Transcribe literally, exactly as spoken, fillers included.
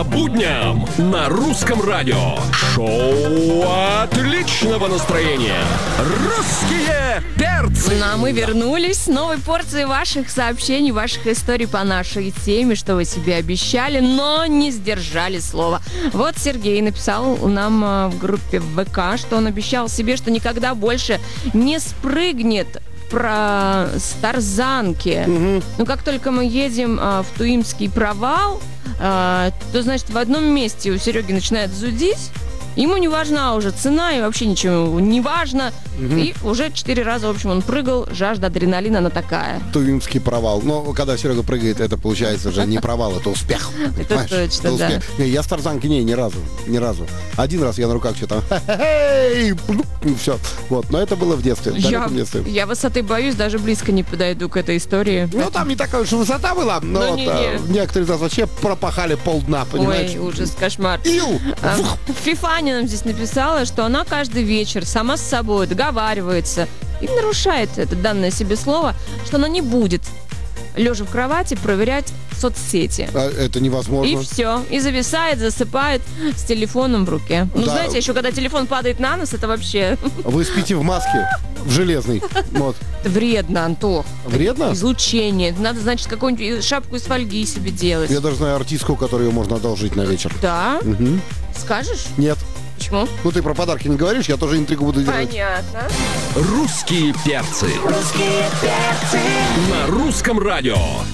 будням на русском радио. Шоу отличного настроения. Русские перцы. Ну, а мы вернулись с новой порцией ваших сообщений, ваших историй по нашей теме, что вы себе обещали, но не сдержали слова. Вот Сергей написал нам в группе в ВК, что он обещал себе, что никогда больше не спрыгнет про с тарзанки. Угу. Но как только мы едем а, в Туимский провал, а, то, значит, в одном месте у Сереги начинает зудить. Ему не важна уже цена и вообще ничего не важно. Угу. И уже четыре раза, в общем, он прыгал. Жажда адреналина, она такая. Туимский провал. Но когда Серега прыгает, это получается уже не провал, это успех. Это точно, да. Не, я с тарзанки не, ни разу, ни разу. Один раз я на руках что-то... Все. Вот. Но это было в детстве. Я, я высоты боюсь, даже близко не подойду к этой истории. Ну, там не такая уж высота была, но ну, вот, не, а, не. некоторые из нас вообще пропахали полдна, понимаешь? Ой, ужас, кошмар. Ил! А, Фифаня нам здесь написала, что она каждый вечер сама с собой договаривается и нарушает это данное себе слово, что она не будет, лежа в кровати, проверять соцсети. А это невозможно. И все. И зависает, засыпает с телефоном в руке. Ну, да. знаете, еще когда телефон падает на нос, это вообще... Вы спите в маске, в железной. Вот. Это вредно, Антох. Вредно? Излучение. Надо, значит, какую-нибудь шапку из фольги себе делать. Я даже знаю артистку, которую можно одолжить на вечер. Да? Угу. Скажешь? Нет. Почему? Ну, ты про подарки не говоришь, я тоже интригу буду делать. Понятно. Русские перцы. Русские перцы. На русском радио.